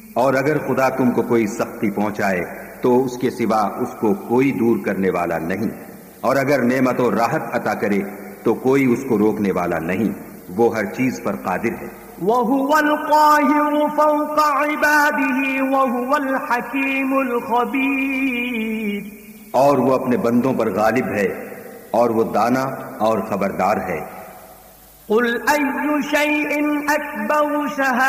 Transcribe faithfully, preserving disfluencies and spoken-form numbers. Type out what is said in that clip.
और अगर खुदा तुमको कोई सख्ती पहुंचाए तो उसके सिवा उसको कोई दूर करने वाला नहीं, और अगर नेमत और राहत अता करे तो कोई उसको रोकने वाला नहीं। वो हर चीज पर कादिर है। वहुवल काहिरु फौका इबादिही वहुवल हकीमुल खबीर। और वो अपने बंदों पर गालिब है और वो दाना और खबरदार है। कुल अय्यु शैइन अकबरु शहा